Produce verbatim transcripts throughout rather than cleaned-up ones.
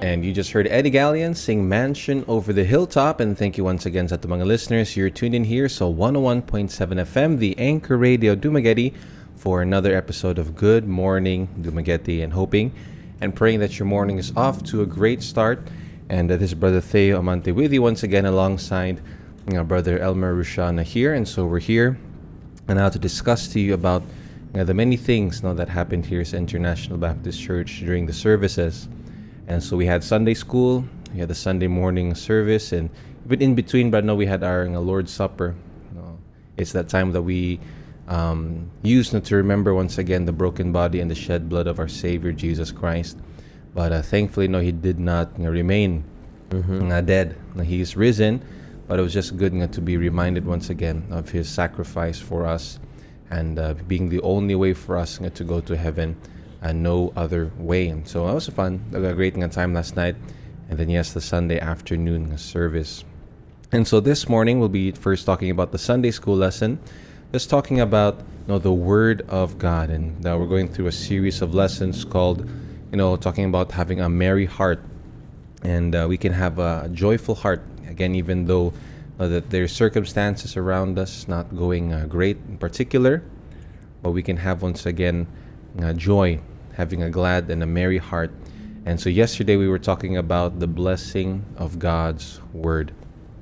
And you just heard Eddie Gallion sing Mansion Over the Hilltop. And thank you once again sa ating mga listeners. You're tuned in here so one oh one point seven F M, the Anchor Radio Dumaguete, for another episode of Good Morning Dumaguete. And hoping and praying that your morning is off to a great start. And uh, this is Brother Theo Amante with you once again alongside you know, Brother Elmer Rushana here. And so we're here and now to discuss to you about you know, the many things you know, that happened here at International Baptist Church during the services. And so we had Sunday school, we had the Sunday morning service, and even in between, but no, we had our you know, Lord's Supper. You know, it's that time that we um, use you know, to remember once again the broken body and the shed blood of our Savior Jesus Christ. But uh, thankfully, no, He did not you know, remain mm-hmm. uh, dead. No, He is risen, but it was just good you know, to be reminded once again of His sacrifice for us, and uh, being the only way for us you know, to go to heaven. And no other way. And so that was fun. A great time last night. And then yes, the Sunday afternoon service. And so this morning we'll be first talking about the Sunday school lesson. Just talking about you know the Word of God. And now we're going through a series of lessons called, you know, talking about having a merry heart. And uh, we can have a joyful heart. Again, even though uh, that there's circumstances around us not going uh, great in particular. But we can have once again Uh, joy, having a glad and a merry heart. And so yesterday we were talking about the blessing of God's Word.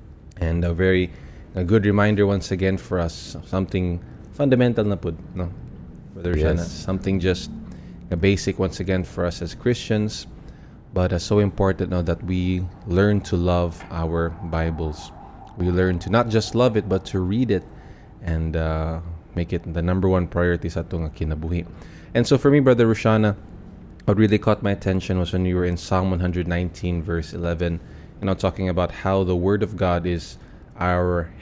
And a very a good reminder once again for us, something fundamental na po, no? Brother Jana, Yes. something just a basic once again for us as Christians, but uh, so important now that we learn to love our Bibles. We learn to not just love it, but to read it and uh, make it the number one priority sa atong kinabuhi. And so for me, Brother Rushana, what really caught my attention was when we were in Psalm one nineteen, verse eleven, you know, talking about how the Word of God is our